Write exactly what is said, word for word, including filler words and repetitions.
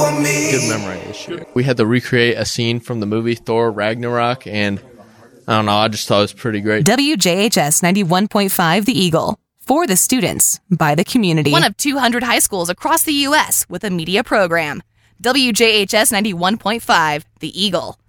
Good memory this year. We had to recreate a scene from the movie Thor Ragnarok, and I don't know, I just thought it was pretty great. W J H S ninety-one point five The Eagle. For the students, by the community. One of two hundred high schools across the U S with a media program. W J H S ninety-one point five The Eagle.